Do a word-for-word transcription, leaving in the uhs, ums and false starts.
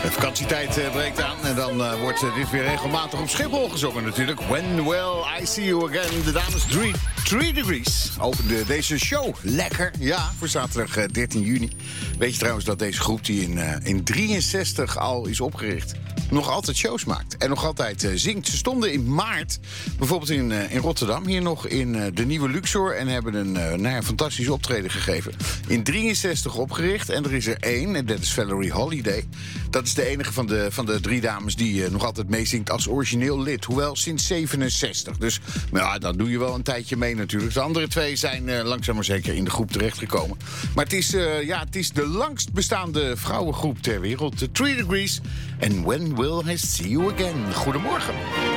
De vakantietijd uh, breekt aan en dan uh, wordt uh, dit weer regelmatig op Schiphol gezongen natuurlijk. When will I see you again? De dames drie, drie Degrees opende deze show. Lekker, ja, voor zaterdag uh, dertien juni. Weet je trouwens dat deze groep die in, uh, in drieënzestig al is opgericht, nog altijd shows maakt en nog altijd uh, zingt. Ze stonden in maart bijvoorbeeld in, uh, in Rotterdam, hier nog in uh, de Nieuwe Luxor, en hebben een uh, nou ja, fantastisch optreden gegeven. In drieënzestig opgericht en er is er één, en dat is Valerie Holiday. Dat is de enige van de, van de drie dames die uh, nog altijd meezingt als origineel lid. Hoewel sinds zevenenzestig. Dus nou ja, dan doe je wel een tijdje mee natuurlijk. De andere twee zijn uh, langzaam maar zeker in de groep terechtgekomen. Maar het is, uh, ja, het is de langst bestaande vrouwengroep ter wereld. De Three Degrees. En When Will I See You Again? Goedemorgen.